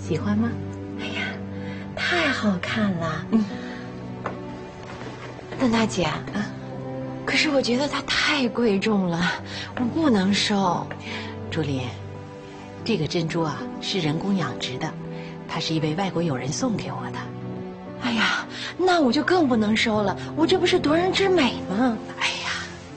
喜欢吗？ 哎呀，太好看了。邓大姐，可是我觉得它太贵重了，我不能收。 朱琳，这个珍珠啊是人工养殖的，它是一位外国友人送给我的。 哎呀，那我就更不能收了，我这不是夺人之美吗？ 哎呀，